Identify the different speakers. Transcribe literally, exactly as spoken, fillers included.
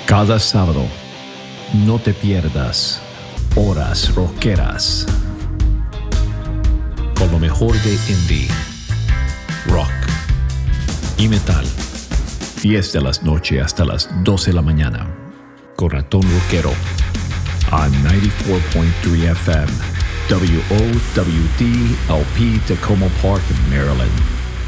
Speaker 1: Cada sábado, no te pierdas Horas Rockeras. Con lo mejor de indie, rock y metal. diez de las noche hasta las doce de la mañana. Con Ratón Rockero. On ninety-four point three F M. W O W D L P Tacoma Park, Maryland.